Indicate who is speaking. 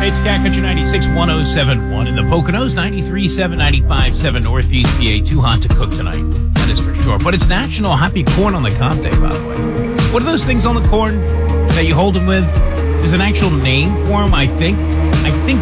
Speaker 1: It's Cat Country 96, 107.1 in the Poconos, 93.7, 95.7 Northeast PA. Too hot to cook tonight. That is for sure. But it's National Happy Corn on the Cob Day, by the way. What are those things on the corn that you hold them with? There's an actual name for them, I think. I think